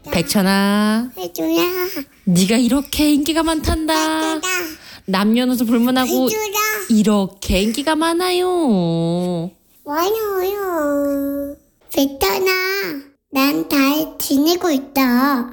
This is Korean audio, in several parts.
백천아, 해주라. 네가 이렇게 인기가 많단다. 해주라. 남녀노소 불문하고 해주라. 이렇게 인기가 많아요. 많아요. 백천아, 난 잘 지내고 있다.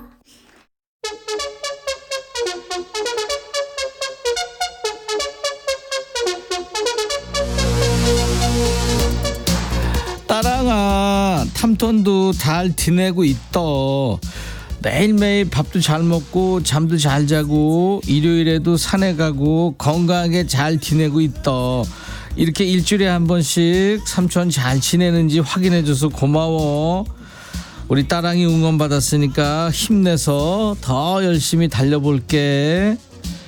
따랑아, 탐톤도 잘 지내고 있다. 매일매일 밥도 잘 먹고 잠도 잘 자고 일요일에도 산에 가고 건강하게 잘 지내고 있다. 이렇게 일주일에 한 번씩 삼촌 잘 지내는지 확인해줘서 고마워. 우리 따랑이 응원 받았으니까 힘내서 더 열심히 달려볼게.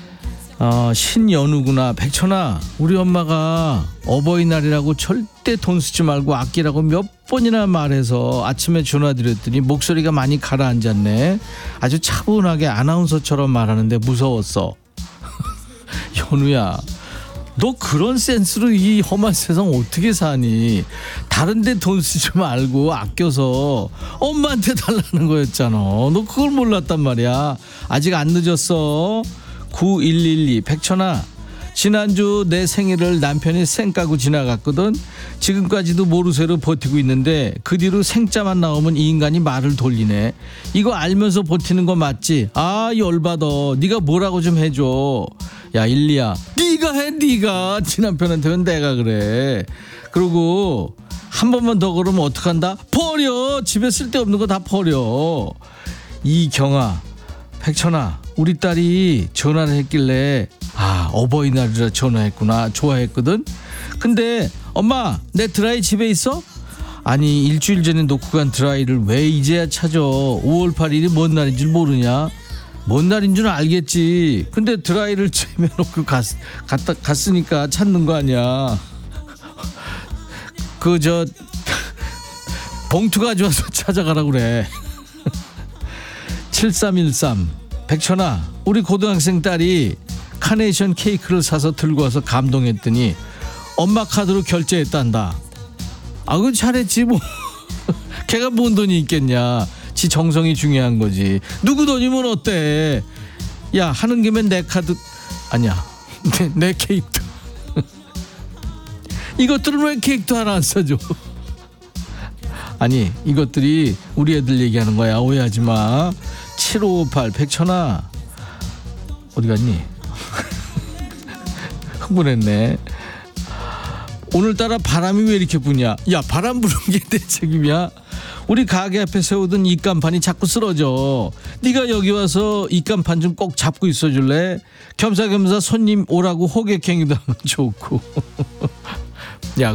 신연우구나. 백천아, 우리 엄마가 어버이날이라고 절대 돈 쓰지 말고 아끼라고 몇 번이나 말해서 아침에 전화드렸더니 목소리가 많이 가라앉았네. 아주 차분하게 아나운서처럼 말하는데 무서웠어. 연우야, 너 그런 센스로 이 험한 세상 어떻게 사니? 다른 데 돈 쓰지 말고 아껴서 엄마한테 달라는 거였잖아. 너 그걸 몰랐단 말이야. 아직 안 늦었어. 9112. 백천아, 지난주 내 생일을 남편이 쌩 까고 지나갔거든. 지금까지도 모르쇠로 버티고 있는데 그 뒤로 생자만 나오면 이 인간이 말을 돌리네. 이거 알면서 버티는 거 맞지? 아, 열받아. 네가 뭐라고 좀 해줘. 야, 일리야, 네가 해. 네가 지 남편한테는 내가 그래. 그리고 한 번만 더 그러면 어떡한다? 버려. 집에 쓸데없는 거 다 버려. 이경아, 백천아, 우리 딸이 전화를 했길래 어버이날이라 전화했구나. 좋아했거든. 근데 엄마, 내 드라이 집에 있어? 아니, 일주일 전에 놓고 간 드라이를 왜 이제야 찾아? 5월 8일이 뭔 날인지 모르냐? 뭔 날인 줄 알겠지. 근데 드라이를 집에 놓고 갔으니까 찾는 거 아니야. 봉투 가져와서 찾아가라고 그래. 7313. 백천아, 우리 고등학생 딸이 카네이션 케이크를 사서 들고 와서 감동했더니 엄마 카드로 결제했단다. 그건 잘했지 뭐. 걔가 뭔 돈이 있겠냐. 지 정성이 중요한 거지. 누구 돈이면 어때. 야, 하는 김에 내 카드 아니야, 내 케이크도. 이것들은 왜 케이크도 하나 안 사줘. 아니, 이것들이 우리 애들 얘기하는 거야. 오해하지 마. 7558. 백천아, 어디 갔니? 흥분했네. 오늘따라 바람이 왜 이렇게 부냐. 야, 바람 부는 게 내 책임이야? 우리 가게 앞에 세우던 입간판이 자꾸 쓰러져. 네가 여기 와서 입간판 좀 꼭 잡고 있어줄래? 겸사겸사 손님 오라고 호객행위도 하면 좋고. 야,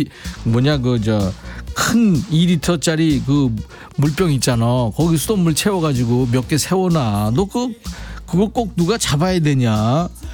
큰 2리터짜리 그 물병 있잖아. 거기 수돗물 채워가지고 몇 개 세워놔. 너 그거 꼭 누가 잡아야 되냐?